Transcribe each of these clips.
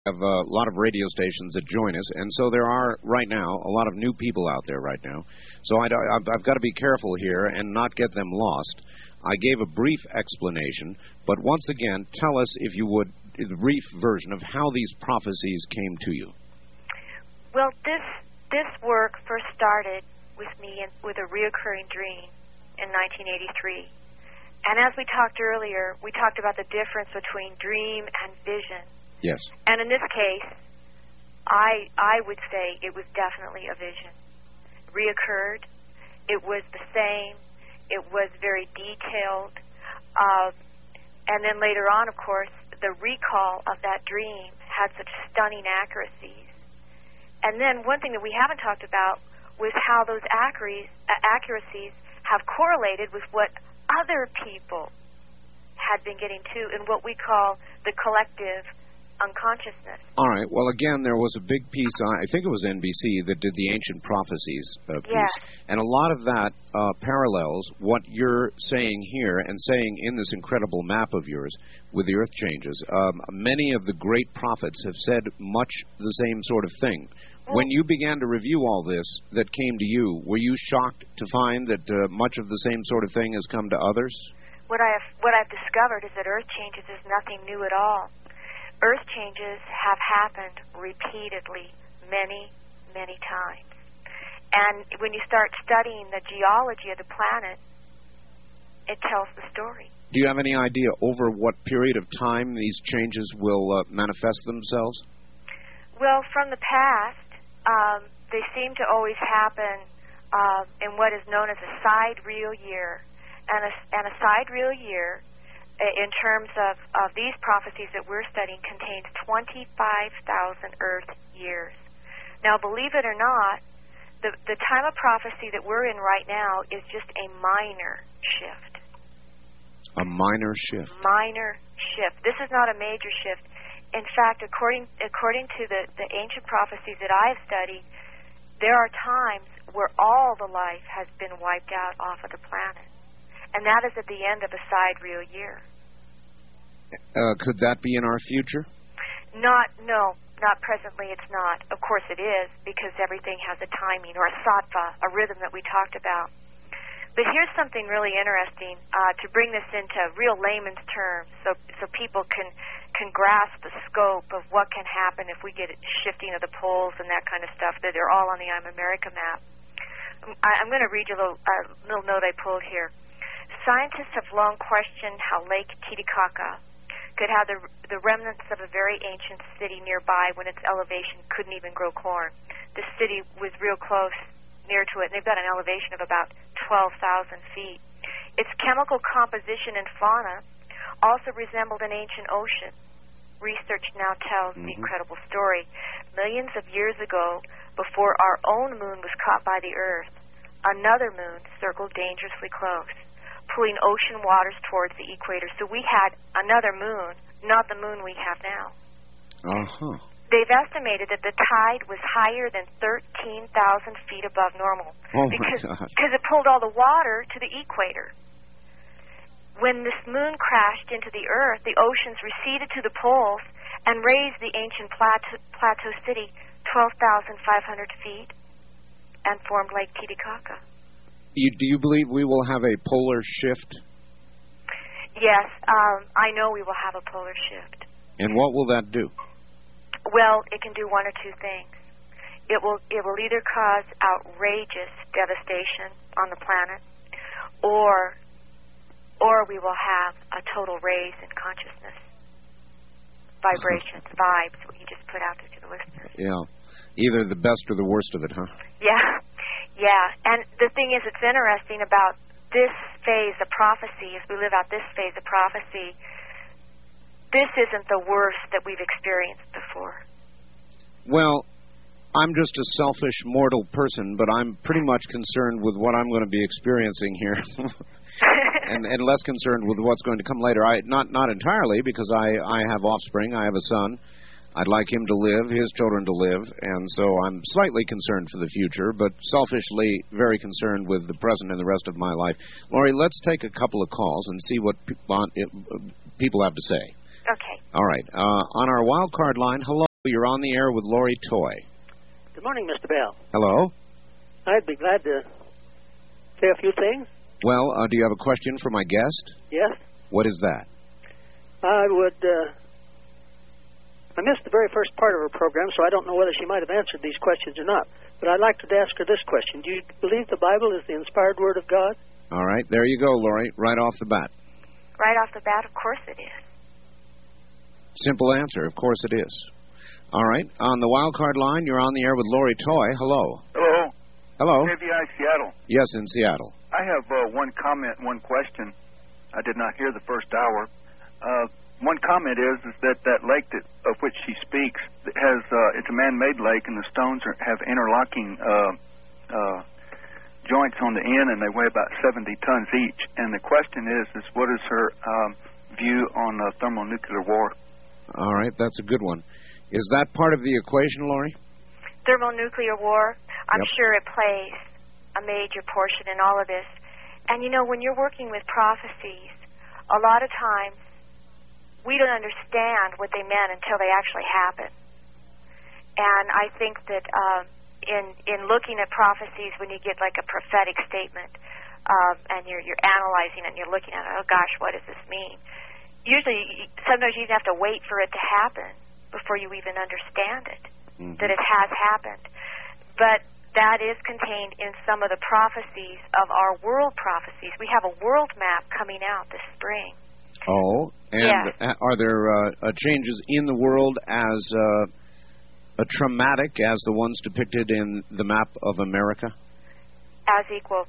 have a lot of radio stations that join us, and so there are, right now, a lot of new people out there right now. So I've got to be careful here and not get them lost. I gave a brief explanation, but once again, tell us, if you would, the brief version of how these prophecies came to you. Well, this work first started with me with a reoccurring dream in 1983. And as we talked earlier, we talked about the difference between dream and vision. Yes. And in this case, I would say it was definitely a vision. Reoccurred. It was the same. It was very detailed. And then later on, of course, the recall of that dream had such stunning accuracies. And then one thing that we haven't talked about was how those accuracies have correlated with what other people had been getting too in what we call the collective unconsciousness. All right. Well, again, there was a big piece, I think it was NBC, that did the Ancient Prophecies piece. Yes. And a lot of that parallels what you're saying here and saying in this incredible map of yours with the earth changes. Many of the great prophets have said much the same sort of thing. When you began to review all this that came to you, were you shocked to find that much of the same sort of thing has come to others? What I've discovered is that earth changes is nothing new at all. Earth changes have happened repeatedly many, many times. And when you start studying the geology of the planet, it tells the story. Do you have any idea over what period of time these changes will manifest themselves? Well, from the past, they seem to always happen in what is known as a sidereal year. And a sidereal year, in terms of these prophecies that we're studying, contains 25,000 Earth years. Now, believe it or not, the time of prophecy that we're in right now is just a minor shift. A minor shift? Minor shift. This is not a major shift. In fact, according to the ancient prophecies that I've studied, there are times where all the life has been wiped out off of the planet. And that is at the end of a sidereal year. Could that be in our future? No, not presently it's not. Of course it is, because everything has a timing, or a sattva, a rhythm that we talked about. But here's something really interesting to bring this into real layman's terms so people can grasp the scope of what can happen if we get shifting of the poles and that kind of stuff, that are all on the I'm America map. I'm going to read you a little note I pulled here. Scientists have long questioned how Lake Titicaca could have the remnants of a very ancient city nearby when its elevation couldn't even grow corn. The city was real close, near to it, and they've got an elevation of about 12,000 feet. Its chemical composition and fauna also resembled an ancient ocean. Research now tells the incredible story. Millions of years ago, before our own moon was caught by the Earth, another moon circled dangerously close, pulling ocean waters towards the equator. So we had another moon, not the moon we have now. Uh-huh. They've estimated that the tide was higher than 13,000 feet above normal. Because it pulled all the water to the equator. When this moon crashed into the Earth, the oceans receded to the poles and raised the ancient plateau city 12,500 feet and formed Lake Titicaca. Do you believe we will have a polar shift? Yes, I know we will have a polar shift. And what will that do? Well, it can do one or two things. It will either cause outrageous devastation on the planet, or we will have a total raise in consciousness. Vibrations, vibes, what you just put out there to the listeners. Yeah. Either the best or the worst of it, huh? Yeah. And the thing is, it's interesting about this phase of prophecy, as we live out this phase of prophecy, this isn't the worst that we've experienced before. Well, I'm just a selfish mortal person, but I'm pretty much concerned with what I'm going to be experiencing here. and less concerned with what's going to come later. Not entirely, because I have offspring. I have a son. I'd like him to live, his children to live, and so I'm slightly concerned for the future, but selfishly very concerned with the present and the rest of my life. Laurie, let's take a couple of calls and see what people have to say. Okay. All right. On our wild card line, hello. You're on the air with Lori Toy. Good morning, Mr. Bell. Hello. I'd be glad to say a few things. Well, do you have a question for my guest? Yes. What is that? I missed the very first part of her program, so I don't know whether she might have answered these questions or not. But I'd like to ask her this question. Do you believe the Bible is the inspired Word of God? All right. There you go, Lori, right off the bat. Right off the bat, of course it is. Simple answer. Of course it is. All right. On the wild card line, you're on the air with Lori Toy. Hello. Hello. Hello. KVI Seattle. Yes, in Seattle. I have one comment, one question. I did not hear the first hour. One comment is that lake of which she speaks has it's a man-made lake, and the stones have interlocking joints on the end, and they weigh about 70 tons each. And the question is what is her view on thermonuclear war? All right, that's a good one. Is that part of the equation, Lori? Thermonuclear war, I'm Yep. sure it plays a major portion in all of this. And, you know, when you're working with prophecies, a lot of times we don't understand what they meant until they actually happen. And I think that in looking at prophecies, when you get like a prophetic statement and you're analyzing it and you're looking at it, oh gosh, what does this mean? Usually, sometimes you even have to wait for it to happen before you even understand it, that it has happened. But that is contained in some of the prophecies of our world prophecies. We have a world map coming out this spring. Oh, and are there changes in the world as traumatic as the ones depicted in the map of America? As equal.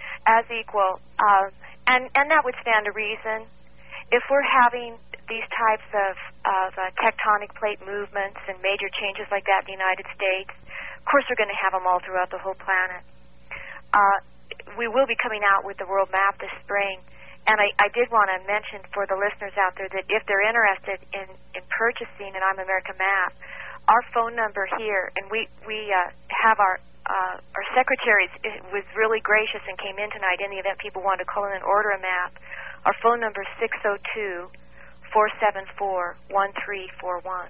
And that would stand to reason. If we're having these types of tectonic plate movements and major changes like that in the United States, of course we're going to have them all throughout the whole planet. We will be coming out with the world map this spring. And I did want to mention for the listeners out there that if they're interested in purchasing an I'm America map, our phone number here, and we have our secretary was really gracious and came in tonight in the event people wanted to call in and order a map. Our phone number is 602-474-1341.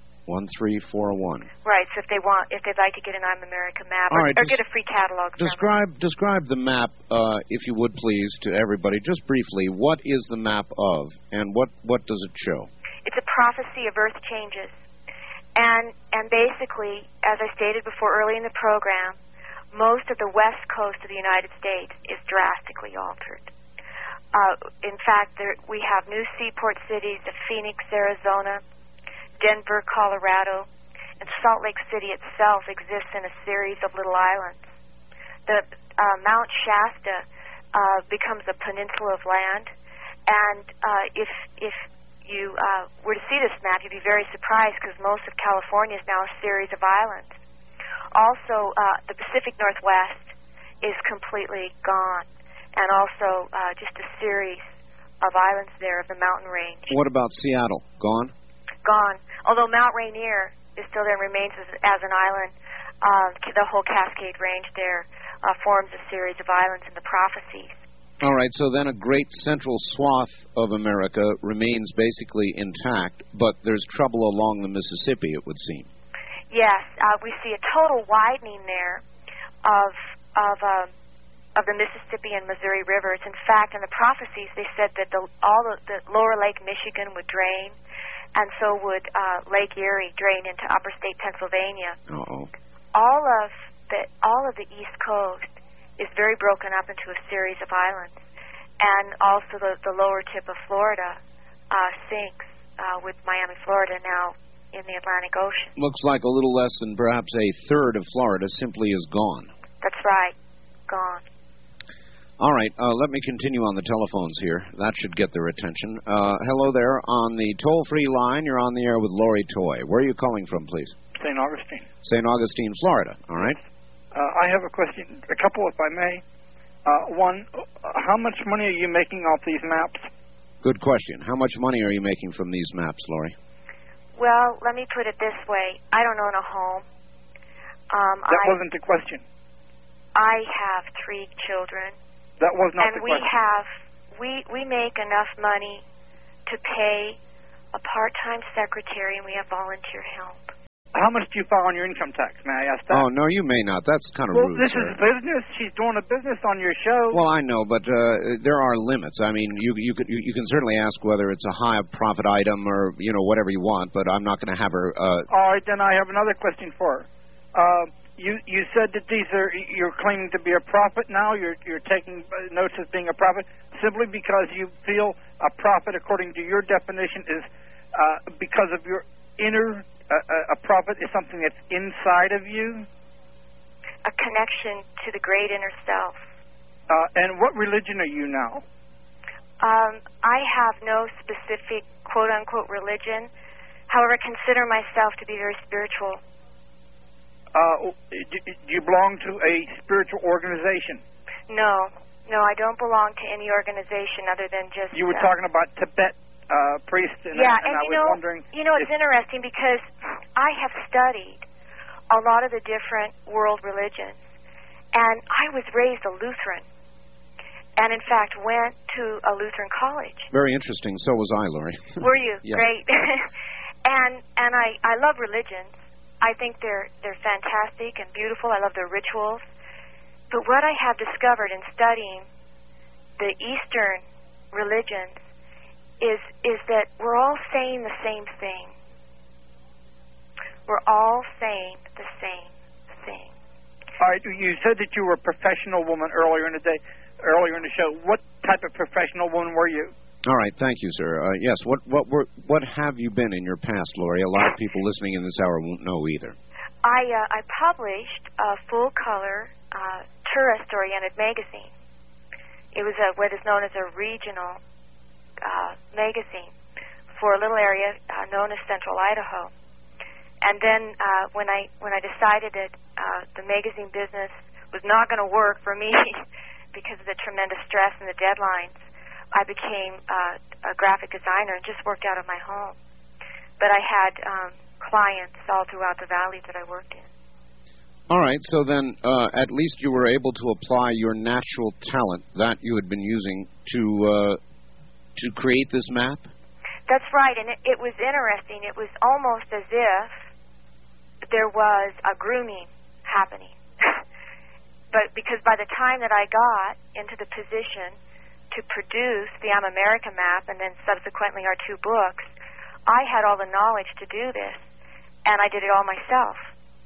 1341. Right. So if they'd like to get an I'm America map or get a free catalog. Describe the map, if you would please, to everybody, just briefly. What is the map of, and what does it show? It's a prophecy of Earth changes, and basically, as I stated before early in the program, most of the west coast of the United States is drastically altered. In fact, we have new seaport cities of Phoenix, Arizona, Denver, Colorado, and Salt Lake City itself exists in a series of little islands. The Mount Shasta becomes a peninsula of land, and if you were to see this map, you'd be very surprised because most of California is now a series of islands. Also, the Pacific Northwest is completely gone, and also just a series of islands there of the mountain range. What about Seattle? Gone? Gone. Although Mount Rainier is still there and remains as an island, the whole Cascade Range there forms a series of islands in the prophecies. All right, so then a great central swath of America remains basically intact, but there's trouble along the Mississippi, it would seem. Yes, we see a total widening there of the Mississippi and Missouri rivers. In fact, in the prophecies, they said that all the lower Lake Michigan would drain, and so would Lake Erie drain into upper state Pennsylvania. Uh-oh. All of the East Coast is very broken up into a series of islands, and also the lower tip of Florida sinks with Miami, Florida now in the Atlantic Ocean. Looks like a little less than perhaps a third of Florida simply is gone. That's right, gone. All right, let me continue on the telephones here. That should get their attention. Hello there. On the toll-free line, you're on the air with Lori Toy. Where are you calling from, please? St. Augustine. St. Augustine, Florida. All right. I have a question, a couple if I may. One, how much money are you making off these maps? Good question. How much money are you making from these maps, Lori? Well, let me put it this way. I don't own a home. That wasn't the question. I have 3 children. That was not the question. And we make enough money to pay a part-time secretary, and we have volunteer help. how much do you file on your income tax? May I ask that? Oh, no, you may not. That's kind of well, rude, this sir. is business. She's doing a business on your show. Well, I know, but there are limits. I mean, you can certainly ask whether it's a high profit item or, whatever you want, but I'm not going to have her... All right, then I have another question for her. You said that you're claiming to be a prophet now. You're taking notes as being a prophet simply because you feel a prophet, according to your definition, is because of your inner. A prophet is something that's inside of you. A connection to the great inner self. And what religion are you now? I have no specific quote unquote religion. However, I consider myself to be very spiritual. Do you belong to a spiritual organization? No, I don't belong to any organization other than just... You were talking about Tibet priests, and yeah, I was wondering... it's interesting because I have studied a lot of the different world religions, and I was raised a Lutheran, and in fact went to a Lutheran college. Very interesting. So was I, Lori. Were you? Yeah. Great. and I love religions. I think they're fantastic and beautiful. I love their rituals. But what I have discovered in studying the Eastern religions is that we're all saying the same thing. We're all saying the same thing. All right, you said that you were a professional woman earlier in the show. What type of professional woman were you? All right, thank you, sir. Yes, what have you been in your past, Lori? A lot of people listening in this hour won't know either. I published a full-color tourist-oriented magazine. It was what is known as a regional magazine for a little area known as Central Idaho. And then when I decided that the magazine business was not going to work for me because of the tremendous stress and the deadlines, I became a graphic designer and just worked out of my home. But I had clients all throughout the valley that I worked in. All right, so then at least you were able to apply your natural talent that you had been using to create this map? That's right, and it was interesting. It was almost as if there was a grooming happening. But because by the time that I got into the position to produce the I'm America map and then subsequently our two books, I had all the knowledge to do this, and I did it all myself.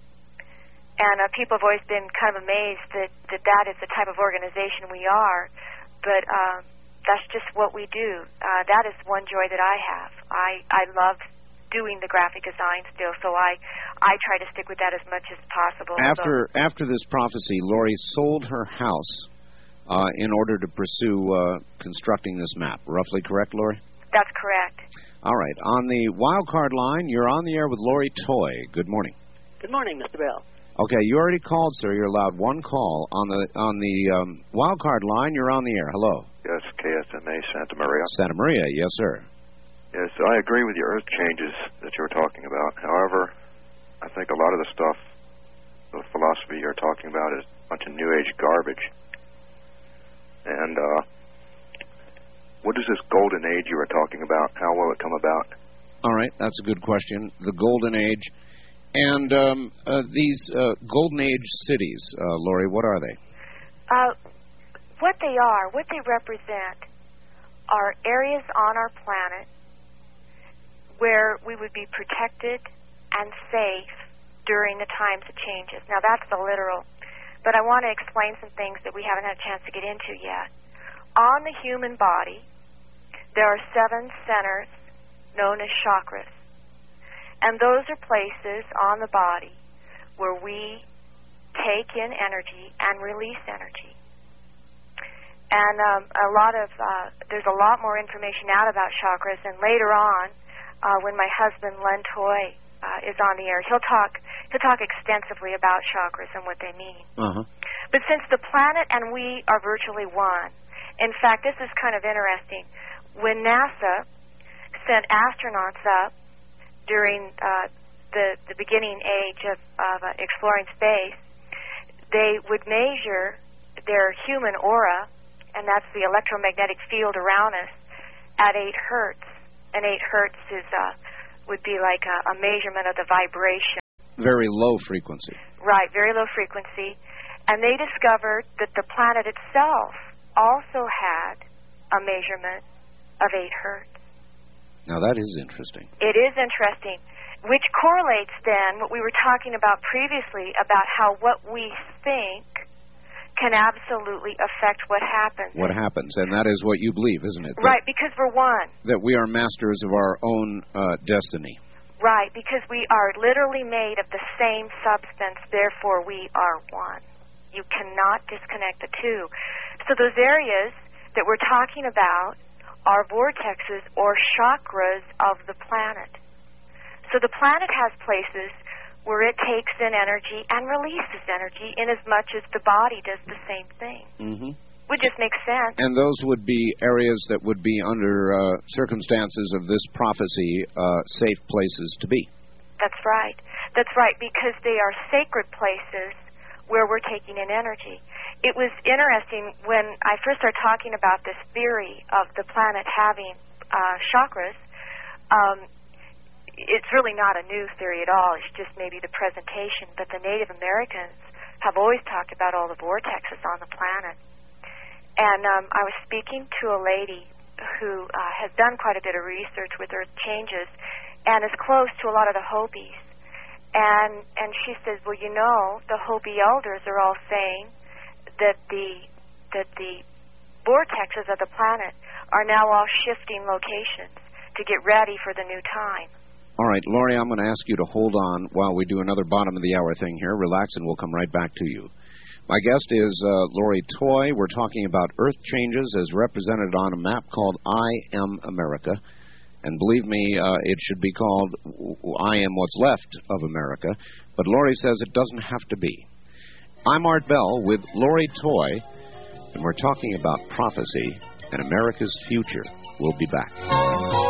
And people have always been kind of amazed that is the type of organization we are, but that's just what we do. That is one joy that I have. I love doing the graphic design still, so I try to stick with that as much as possible. After this prophecy, Lori sold her house in order to pursue constructing this map. Roughly correct, Lori? That's correct. All right. On the wild card line, you're on the air with Lori Toy. Good morning. Good morning, Mr. Bell. Okay, you already called, sir. You're allowed one call. On the wild card line, you're on the air. Hello. Yes, KSMA Santa Maria. Santa Maria, yes, sir. Yes, I agree with your earth changes that you were talking about. However, I think a lot of the stuff, the philosophy you're talking about is a bunch of New Age garbage. And what is this golden age you were talking about? How will it come about? All right, that's a good question. The golden age. And these golden age cities, Lori, what are they? What they represent are areas on our planet where we would be protected and safe during the times of changes. Now, that's the literal. But I want to explain some things that we haven't had a chance to get into yet. On the human body, there are 7 centers known as chakras. And those are places on the body where we take in energy and release energy. And there's a lot more information out about chakras. And later on, when my husband Len Toy is on the air, he'll talk extensively about chakras and what they mean. Uh-huh. But since the planet and we are virtually one, in fact, this is kind of interesting. When NASA sent astronauts up during the beginning age of exploring space, they would measure their human aura, and that's the electromagnetic field around us, at 8 hertz. And 8 hertz would be like a measurement of the vibration Very low frequency. Right, very low frequency. And they discovered that the planet itself also had a measurement of 8 hertz. Now, that is interesting. It is interesting, which correlates then what we were talking about previously about how what we think can absolutely affect what happens. What happens, and that is what you believe, isn't it? Right, because we're one. That we are masters of our own destiny. Right, because we are literally made of the same substance, therefore we are one. You cannot disconnect the two. So those areas that we're talking about are vortexes or chakras of the planet. So the planet has places where it takes in energy and releases energy in as much as the body does the same thing. Mm-hmm. Would just make sense. And those would be areas that would be under circumstances of this prophecy safe places to be. That's right. That's right, because they are sacred places where we're taking in energy. It was interesting when I first started talking about this theory of the planet having chakras. It's really not a new theory at all. It's just maybe the presentation. But the Native Americans have always talked about all the vortexes on the planet. And I was speaking to a lady who has done quite a bit of research with earth changes and is close to a lot of the Hopis. And she says, well, you know, the Hopi elders are all saying that the vortexes of the planet are now all shifting locations to get ready for the new time. All right, Laurie, I'm going to ask you to hold on while we do another bottom-of-the-hour thing here. Relax, and we'll come right back to you. My guest is Laurie Toy. We're talking about earth changes as represented on a map called I Am America. And believe me, it should be called I Am What's Left of America. But Laurie says it doesn't have to be. I'm Art Bell with Laurie Toy, and we're talking about prophecy and America's future. We'll be back.